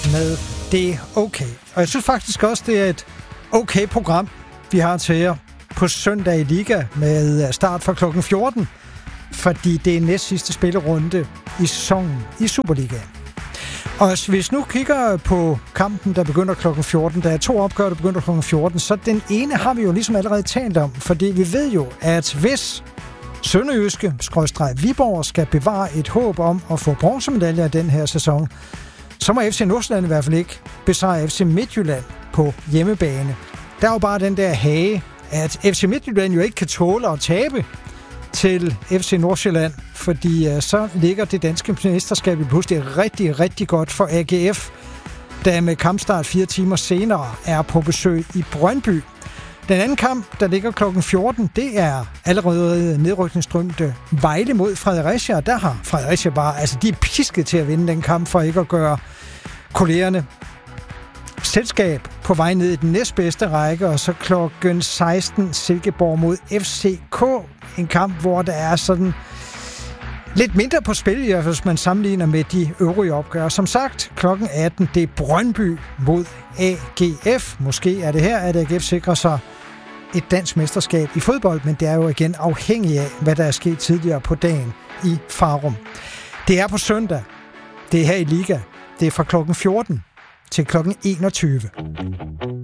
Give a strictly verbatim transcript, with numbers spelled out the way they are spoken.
med Det er okay. Og jeg synes faktisk også, det er et okay program, vi har til jer på søndag i Liga med start fra klokken fjorten, fordi det er næst sidste spillerunde i sæsonen i Superligaen. Og hvis nu kigger på kampen, der begynder klokken fjorten, der er to opgør, der begynder klokken fjorten, så den ene har vi jo ligesom allerede talt om, fordi vi ved jo, at hvis Sønderjyske skråstreg Viborg skal bevare et håb om at få bronzemedaljer i den her sæson, så må F C Nordsjælland i hvert fald ikke besejre F C Midtjylland på hjemmebane. Der er jo bare den der hage, at F C Midtjylland jo ikke kan tåle at tabe til F C Nordsjælland, fordi uh, så ligger det danske mesterskab pludselig rigtig, rigtig godt for A G F, der med kampstart fire timer senere er på besøg i Brøndby. Den anden kamp, der ligger klokken fjorten, det er allerede nedrykningsdrømte Vejle mod Fredericia. Der har Fredericia bare, altså de er pisket til at vinde den kamp for ikke at gøre kollegerne selskab på vej ned i den næstbedste række, og så klokken seksten Silkeborg mod F C K. En kamp, hvor der er sådan lidt mindre på spil, hvis man sammenligner med de øvrige opgør. Som sagt, klokken atten, det er Brøndby mod A G F. Måske er det her, at A G F sikrer sig et dansk mesterskab i fodbold, men det er jo igen afhængigt af, hvad der er sket tidligere på dagen i Farum. Det er på søndag. Det er her i Liga. Det er fra klokken fjorten til klokken enogtyve.